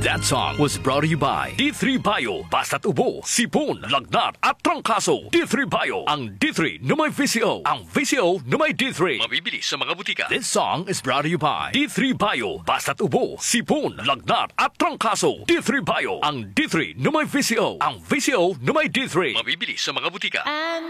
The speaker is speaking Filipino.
That song was brought to you by D3 Bio. Basta't ubo, sipon, lagnat at trangkaso. D3 Bio. Ang D3 na may VCO. Ang VCO na may D3. Mabibili sa mga butika. This song is brought to you by D3 Bio. Basta't ubo, sipon, lagnat at trangkaso. D3 Bio. Ang D3 na may VCO. Ang VCO na may D3. Mabibili sa mga butika.